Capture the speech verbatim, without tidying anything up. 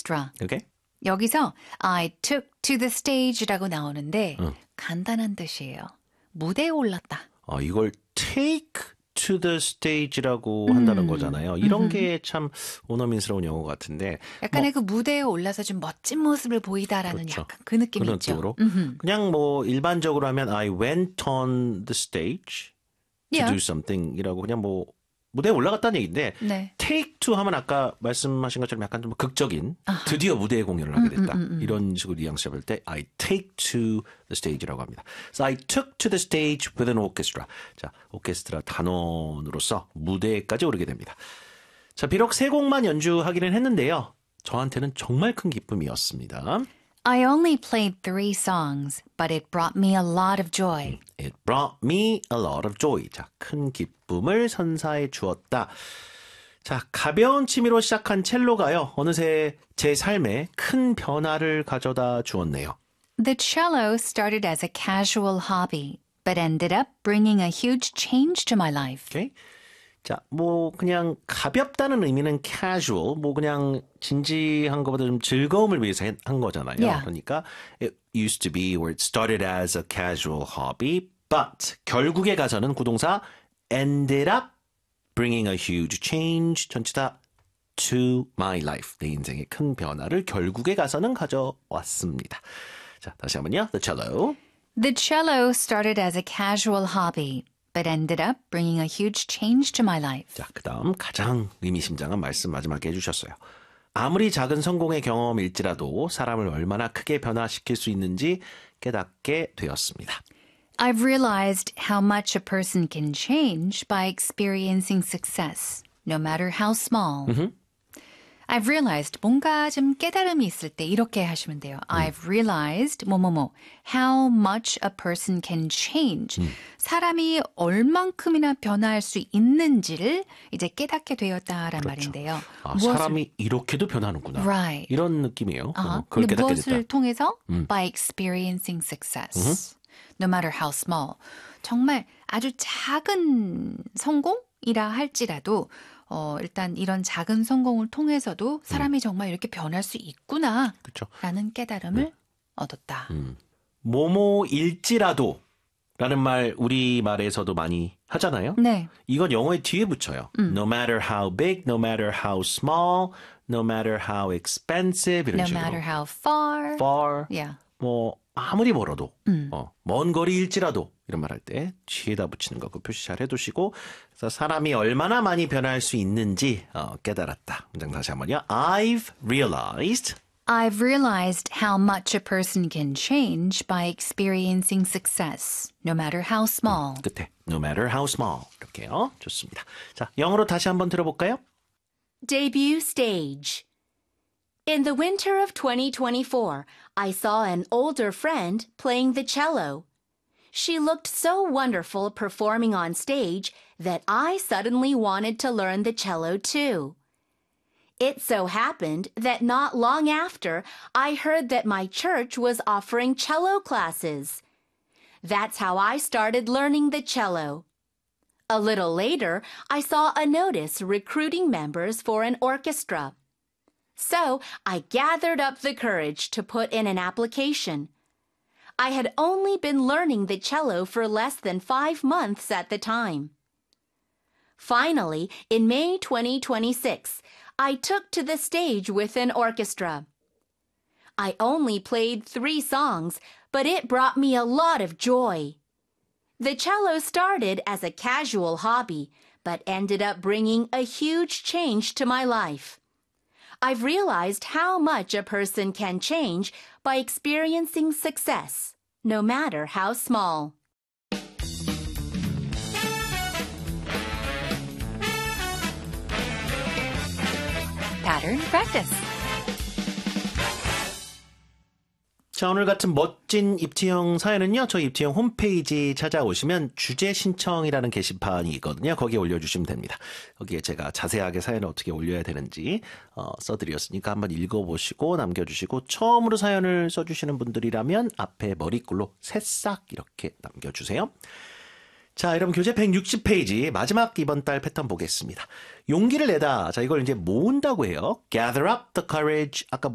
orchestra. Okay. 여기서 I took to the stage라고 나오는데 응. 간단한 뜻이에요. 무대에 올랐다. 어, 이걸 take to the stage라고 한다는 음. 거잖아요. 이런 음흠. 게 참 원어민스러운 영어 같은데. 약간의 뭐, 그 무대에 올라서 좀 멋진 모습을 보이다라는 그렇죠. 약간 그 느낌이 그런 있죠. 느낌으로. 음흠. 그냥 뭐 일반적으로 하면 I went on the stage to Yeah. do something 이라고 그냥 뭐 무대에 올라갔다는 얘기인데 네. take to 하면 아까 말씀하신 것처럼 약간 좀 극적인 아하. 드디어 무대에 공연을 하게 됐다. 음, 음, 음, 음. 이런 식으로 뉘앙스 잡을 때 I take to the stage라고 합니다. So I took to the stage with an orchestra. 자, 오케스트라 단원으로서 무대에까지 오르게 됩니다. 자, 비록 세 곡만 연주하기는 했는데요. 저한테는 정말 큰 기쁨이었습니다. I only played three songs, but it brought me a lot of joy. It brought me a lot of joy. 자, 큰 기쁨을 선사해 주었다. 자, 가벼운 취미로 시작한 첼로가요. 어느새 제 삶에 큰 변화를 가져다 주었네요. The cello started as a casual hobby, but ended up bringing a huge change to my life. 오케이? 자, 뭐 그냥 가볍다는 의미는 casual, 뭐 그냥 진지한 것보다 좀 즐거움을 위해서 한 거잖아요. Yeah. 그러니까 it used to be where it started as a casual hobby, but 결국에 가서는 구동사 ended up bringing a huge change 전체 다 to my life. 내 인생에 큰 변화를 결국에 가서는 가져왔습니다. 자, 다시 한번요. The cello. The cello started as a casual hobby, but ended up bringing a huge change to my life. 자, 그 다음 가장 의미심장한 말씀 마지막에 해주셨어요. 아무리 작은 성공의 경험일지라도 사람을 얼마나 크게 변화시킬 수 있는지 깨닫게 되었습니다. I've realized how much a person can change by experiencing success, no matter how small. Mm-hmm. I've realized 뭔가 좀 깨달음이 있을 때 이렇게 하시면 돼요. 음. I've realized 뭐뭐뭐 how much a person can change. 음. 사람이 얼만큼이나 변화할 수 있는지를 이제 깨닫게 되었다란 그렇죠. 말인데요. 아, 무엇을- 사람이 이렇게도 변하는구나. Right. 이런 느낌이에요. 아, 어, 그걸 근데 깨닫게 무엇을 됐다. 통해서? 음. By experiencing success. No matter how small. 정말 아주 작은 성공이라 할지라도 어, 일단 이런 작은 성공을 통해서도 사람이 음. 정말 이렇게 변할 수 있구나 그렇죠. 라는 깨달음을 네. 얻었다. 음. 뭐뭐일지라도 라는 말 우리말에서도 많이 하잖아요. 네. 이건 영어에 뒤에 붙여요. 음. No matter how big, no matter how small, no matter how expensive 이런 No 식으로. matter how far. far. Yeah. 뭐 아무리 멀어도 음. 어, 먼 거리일지라도 이런 말 할 때 뒤에다 붙이는 거 그 표시 잘 해두시고 그래서 사람이 얼마나 많이 변할 수 있는지 어, 깨달았다. 문장 다시 한번요. I've realized I've realized how much a person can change by experiencing success, no matter how small. 음, 끝에 no matter how small 이렇게요. 좋습니다. 자, 영어로 다시 한번 들어볼까요? Debut stage. In the winter of twenty twenty-four, I saw an older friend playing the cello. She looked so wonderful performing on stage that I suddenly wanted to learn the cello too. It so happened that not long after, I heard that my church was offering cello classes. That's how I started learning the cello. A little later, I saw a notice recruiting members for an orchestra. So I gathered up the courage to put in an application. I had only been learning the cello for less than five months at the time. Finally, in May twenty twenty-six, I took to the stage with an orchestra. I only played three songs, but it brought me a lot of joy. The cello started as a casual hobby, but ended up bringing a huge change to my life. I've realized how much a person can change by experiencing success, no matter how small. Pattern practice. 자, 오늘 같은 멋진 입티형 사연은요. 저희 입티형 홈페이지 찾아오시면 주제 신청이라는 게시판이 있거든요. 거기에 올려주시면 됩니다. 거기에 제가 자세하게 사연을 어떻게 올려야 되는지 어, 써드렸으니까 한번 읽어보시고 남겨주시고 처음으로 사연을 써주시는 분들이라면 앞에 머리글로 새싹 이렇게 남겨주세요. 자, 여러분 교재 백육십 페이지 마지막 이번 달 패턴 보겠습니다. 용기를 내다. 자, 이걸 이제 모은다고 해요. Gather up the courage. 아까